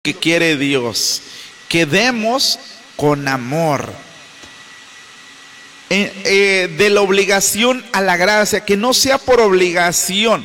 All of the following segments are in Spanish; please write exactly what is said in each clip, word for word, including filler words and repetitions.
que quiere Dios, que demos con amor. Eh, eh, de la obligación a la gracia, que no sea por obligación.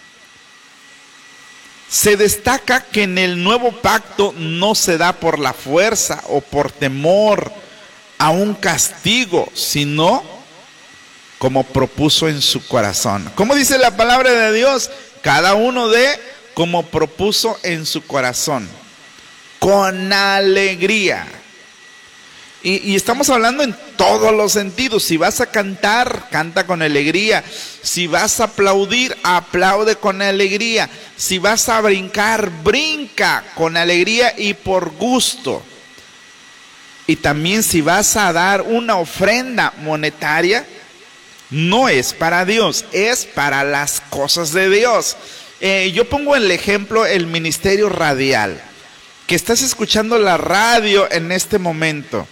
Se destaca que en el nuevo pacto no se da por la fuerza o por temor a un castigo, sino como propuso en su corazón. ¿Cómo dice la palabra de Dios? Cada uno de como propuso en su corazón, con alegría. Y, y estamos hablando en todos los sentidos. Si vas a cantar, canta con alegría. Si vas a aplaudir, aplaude con alegría. Si vas a brincar, brinca con alegría y por gusto. Y también si vas a dar una ofrenda monetaria, no es para Dios, es para las cosas de Dios. Eh, yo pongo el ejemplo, el ministerio radial, que estás escuchando la radio en este momento.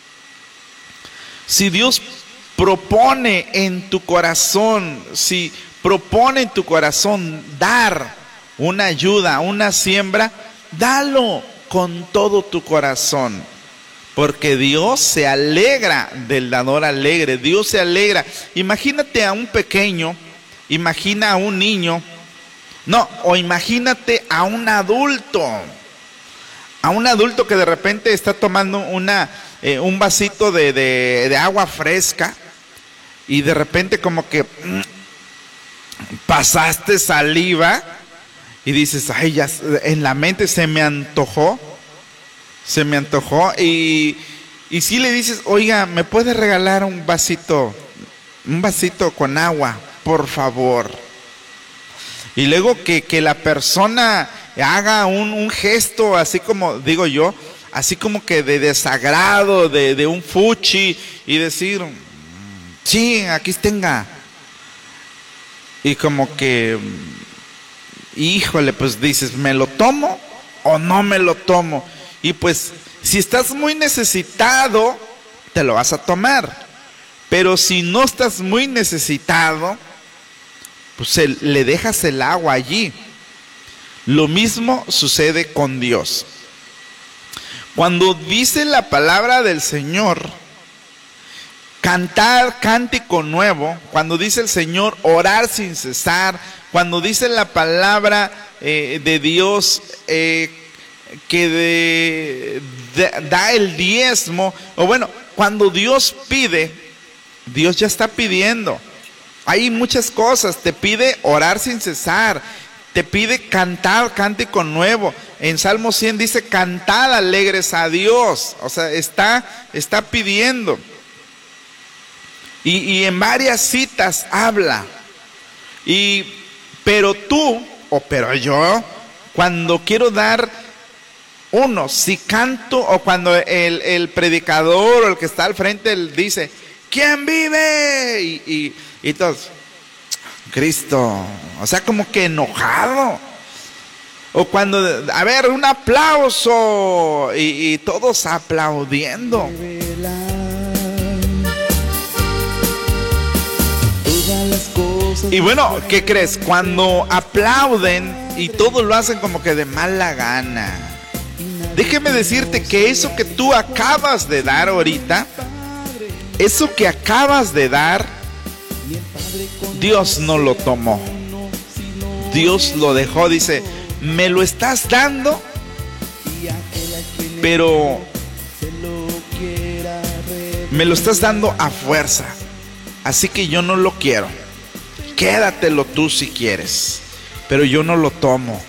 Si Dios propone en tu corazón, si propone en tu corazón dar una ayuda, una siembra, dalo con todo tu corazón. Porque Dios se alegra del dador alegre, Dios se alegra. Imagínate a un pequeño, imagina a un niño, no, o imagínate a un adulto, a un adulto que de repente está tomando una, eh, un vasito de, de, de agua fresca y de repente como que mmm, pasaste saliva y dices, ay, ya en la mente se me antojó. Se me antojó y, y si le dices, oiga, ¿me puede regalar un vasito, un vasito con agua, por favor? Y luego que, que la persona haga un, un gesto así como, digo yo, así como que de desagrado, de, de un fuchi y decir, sí, aquí tenga. Y como que, híjole, pues dices, ¿me lo tomo o no me lo tomo? Y pues, si estás muy necesitado, te lo vas a tomar. Pero si no estás muy necesitado, pues el, le dejas el agua allí. Lo mismo sucede con Dios. Cuando dice la palabra del Señor, cantar cántico nuevo, cuando dice el Señor orar sin cesar, cuando dice la palabra eh, de Dios, eh, que de, de, da el diezmo, o bueno, cuando Dios pide, Dios ya está pidiendo. Hay muchas cosas, te pide orar sin cesar, te pide cantar cántico nuevo. En Salmo cien dice, cantad alegres a Dios, o sea, está, está pidiendo. Y, y en varias citas habla. Y, pero tú, o pero yo, cuando quiero dar uno, si canto, o cuando el, el predicador o el que está al frente él dice, ¿quién vive? Y, y, y todos, Cristo, o sea, como que enojado. O cuando, a ver, un aplauso, y, y todos aplaudiendo. Y bueno, ¿qué crees? Cuando aplauden y todos lo hacen como que de mala gana. Déjeme decirte que eso que tú acabas de dar ahorita, eso que acabas de dar, Dios no lo tomó. Dios lo dejó, dice, me lo estás dando, pero me lo estás dando a fuerza. Así que yo no lo quiero. Quédatelo tú si quieres, pero yo no lo tomo.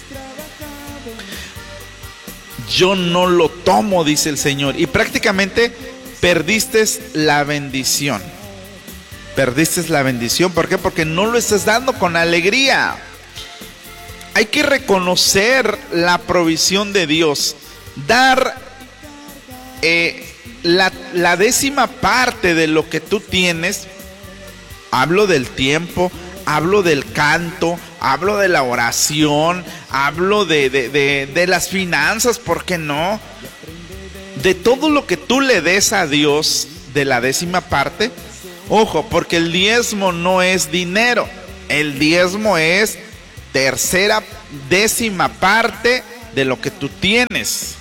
Yo no lo tomo, dice el Señor. Y prácticamente perdiste la bendición. Perdiste la bendición. ¿Por qué? Porque no lo estás dando con alegría. Hay que reconocer la provisión de Dios. Dar eh, la, la décima parte de lo que tú tienes. Hablo del tiempo, hablo del canto, hablo de la oración, hablo de, de, de, de las finanzas, ¿por qué no? De todo lo que tú le des a Dios, de la décima parte. Ojo, porque el diezmo no es dinero, el diezmo es tercera, décima parte de lo que tú tienes.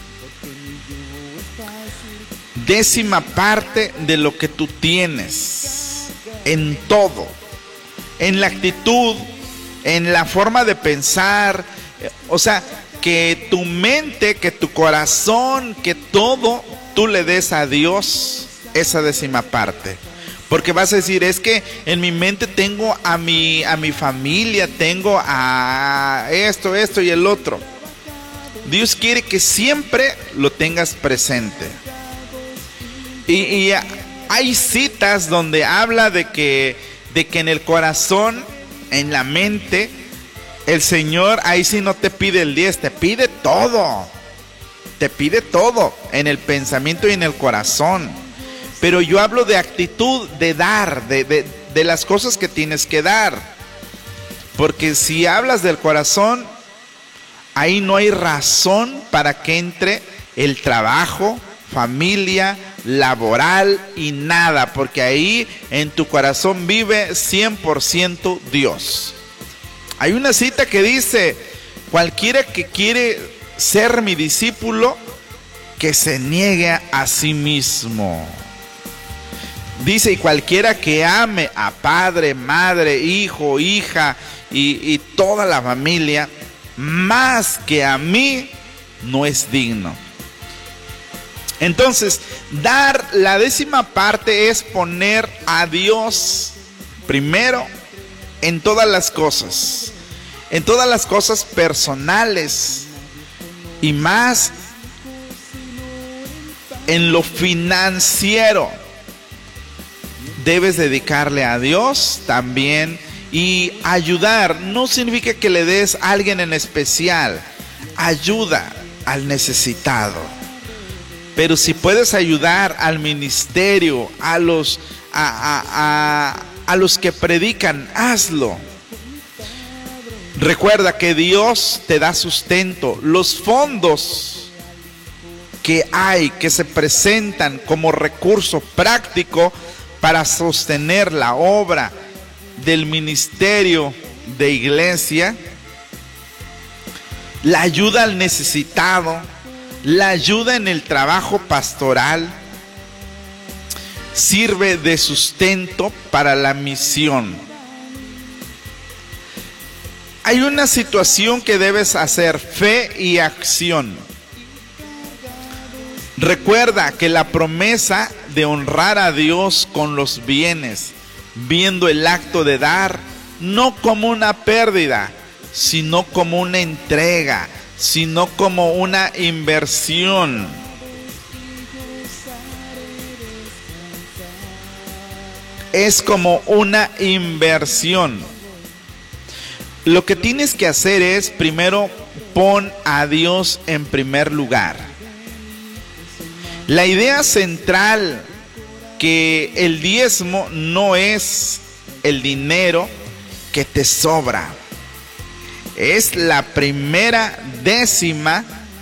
Décima parte de lo que tú tienes. En todo. En la actitud, en la forma de pensar. O sea, que tu mente, que tu corazón, que todo, tú le des a Dios esa décima parte. Porque vas a decir, es que en mi mente tengo a mi, a mi familia, tengo a esto, esto y el otro. Dios quiere que siempre lo tengas presente. Y, y hay citas donde habla de que, de que en el corazón, en la mente, el Señor ahí sí no te pide el diez, te pide todo. Te pide todo en el pensamiento y en el corazón. Pero yo hablo de actitud, de dar, de, de, de las cosas que tienes que dar. Porque si hablas del corazón, ahí no hay razón para que entre el trabajo, familia, laboral y nada. Porque ahí en tu corazón vive cien por ciento Dios. Hay una cita que dice, cualquiera que quiere ser mi discípulo, que se niegue a sí mismo. Dice, y cualquiera que ame a padre, madre, hijo, hija y, y toda la familia, más que a mí, no es digno. Entonces, dar la décima parte es poner a Dios primero en todas las cosas, en todas las cosas personales y más en lo financiero. Debes dedicarle a Dios también y ayudar. No significa que le des a alguien en especial. Ayuda al necesitado. Pero si puedes ayudar al ministerio, a los, a, a, a, a los que predican, hazlo. Recuerda que Dios te da sustento. Los fondos que hay, que se presentan como recurso práctico para sostener la obra del ministerio de iglesia, la ayuda al necesitado, la ayuda en el trabajo pastoral, sirve de sustento para la misión. Hay una situación que debes hacer, fe y acción. Recuerda que la promesa de honrar a Dios con los bienes, viendo el acto de dar, no como una pérdida, sino como una entrega, sino como una inversión. Es como una inversión. Lo que tienes que hacer es, primero, pon a Dios en primer lugar. La idea central que el diezmo no es el dinero que te sobra. Es la primera décima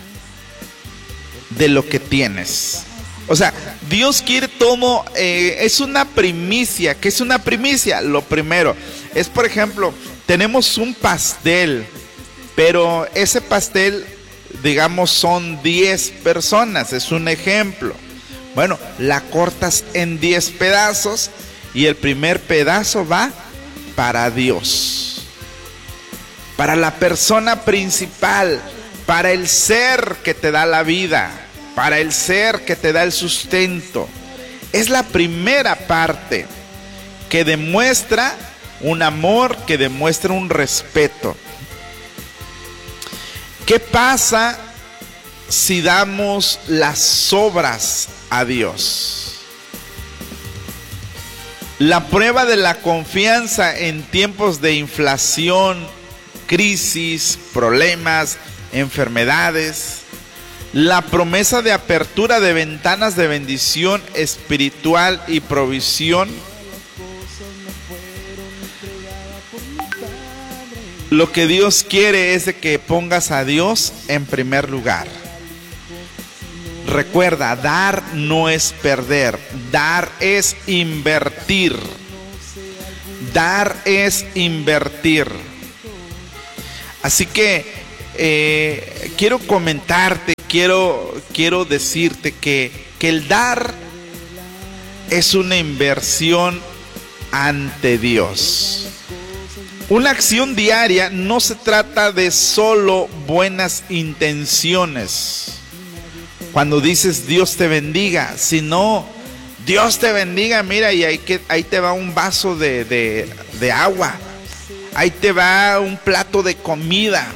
de lo que tienes. O sea, Dios quiere todo, eh, es una primicia. ¿Qué es una primicia? Lo primero es, por ejemplo, tenemos un pastel, pero ese pastel, digamos, son diez personas, es un ejemplo. Bueno, la cortas en diez pedazos y el primer pedazo va para Dios, para la persona principal, para el ser que te da la vida, para el ser que te da el sustento. Es la primera parte que demuestra un amor, que demuestra un respeto. ¿Qué pasa si damos las sobras a Dios? La prueba de la confianza en tiempos de inflación, crisis, problemas, enfermedades, la promesa de apertura de ventanas de bendición espiritual y provisión. Lo que Dios quiere es de que pongas a Dios en primer lugar. Recuerda, dar no es perder, dar es invertir. Dar es invertir. Así que eh, quiero comentarte, quiero, quiero decirte que, que el dar es una inversión ante Dios. Una acción diaria no se trata de solo buenas intenciones. Cuando dices Dios te bendiga, sino Dios te bendiga, mira, y ahí, que, ahí te va un vaso de, de, de agua, ahí te va un plato de comida.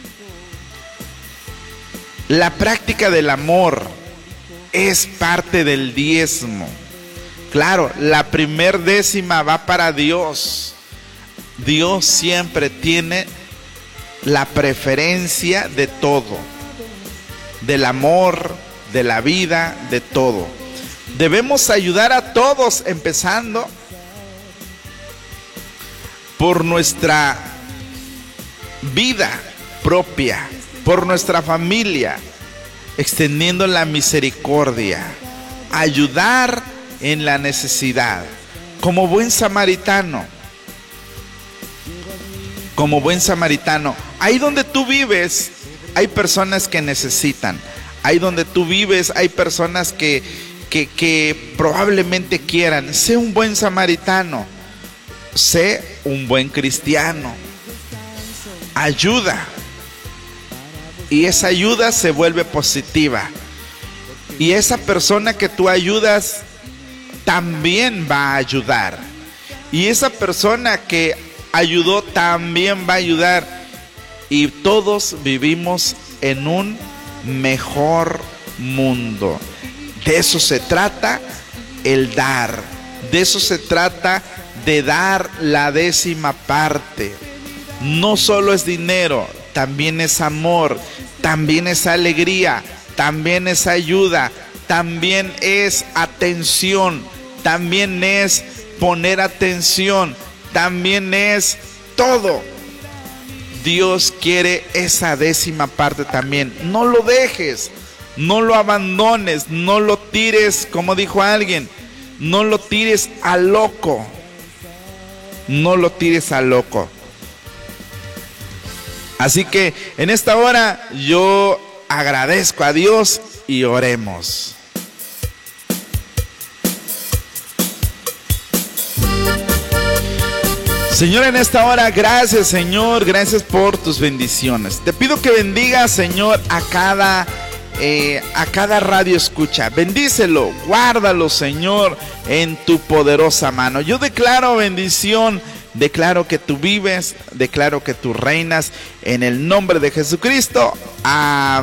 La práctica del amor es parte del diezmo. Claro, la primer décima va para Dios. Dios siempre tiene la preferencia de todo, del amor, de la vida, de todo. Debemos ayudar a todos, empezando por nuestra vida propia, por nuestra familia, extendiendo la misericordia, ayudar en la necesidad, como buen samaritano. Como buen samaritano, ahí donde tú vives hay personas que necesitan. Ahí donde tú vives hay personas que, que, que probablemente quieran. Sé un buen samaritano, sé un buen cristiano. Ayuda, y esa ayuda se vuelve positiva, y esa persona que tú ayudas también va a ayudar, y esa persona que ayudó también va a ayudar, y todos vivimos en un mejor mundo. De eso se trata el dar, de eso se trata de dar la décima parte. No solo es dinero, también es amor, también es alegría, también es ayuda, también es atención, también es poner atención, también es todo. Dios quiere esa décima parte también. No lo dejes, no lo abandones, no lo tires, como dijo alguien, no lo tires a loco, no lo tires a loco. Así que en esta hora yo agradezco a Dios y oremos. Señor, en esta hora, gracias, Señor, gracias por tus bendiciones. Te pido que bendigas, Señor, a cada, eh, a cada radio escucha. Bendícelo, guárdalo, Señor, en tu poderosa mano. Yo declaro bendición, declaro que tú vives, declaro que tú reinas, en el nombre de Jesucristo. Amén.